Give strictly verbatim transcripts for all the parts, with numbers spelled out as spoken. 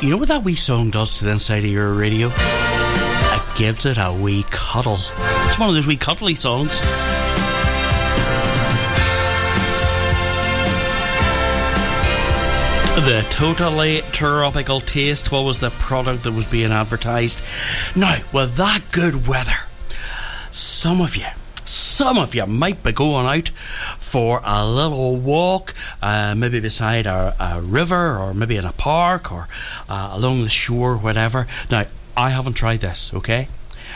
You know what that wee song does to the inside of your radio? It gives it a wee cuddle. It's one of those wee cuddly songs. The Totally Tropical Taste, what was the product that was being advertised? Now, with that good weather, some of you, some of you might be going out for a little walk, uh, maybe beside a, a river, or maybe in a park, or uh, along the shore, whatever. Now, I haven't tried this, okay?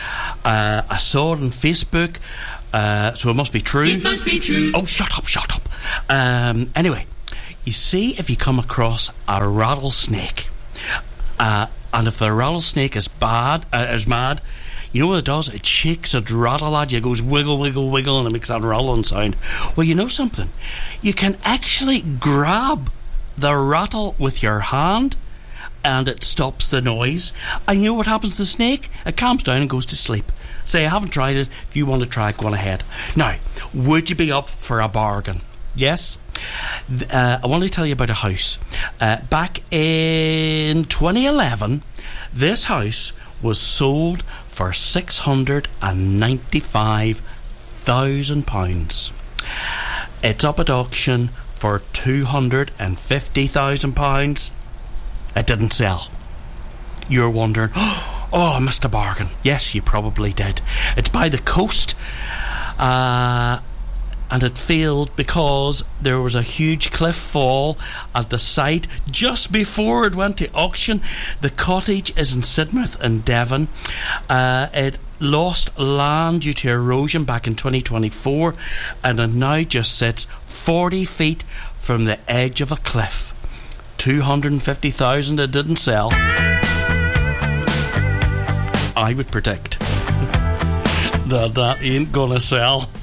Uh, I saw it on Facebook, uh, so it must be true. It must be true. Oh, shut up, shut up. Um, anyway, you see, if you come across a rattlesnake, uh, and if the rattlesnake is bad, uh, is mad, you know what it does? It shakes, it rattle at you, it goes wiggle, wiggle, wiggle, and it makes that rattling sound. Well, you know something? You can actually grab the rattle with your hand, and it stops the noise. And you know what happens to the snake? It calms down and goes to sleep. Say, I haven't tried it. If you want to try it, go on ahead. Now, would you be up for a bargain? Yes? Uh, I want to tell you about a house. Uh, back in twenty eleven, this house was sold for six hundred ninety-five thousand pounds. It's up at auction for two hundred fifty thousand pounds. It didn't sell. You're wondering, oh, I missed a bargain. Yes, you probably did. It's by the coast. Uh... And it failed because there was a huge cliff fall at the site just before it went to auction. The cottage is in Sidmouth in Devon. Uh, it lost land due to erosion back in twenty twenty-four, and it now just sits forty feet from the edge of a cliff. two hundred fifty thousand, it didn't sell. I would predict that that ain't gonna sell.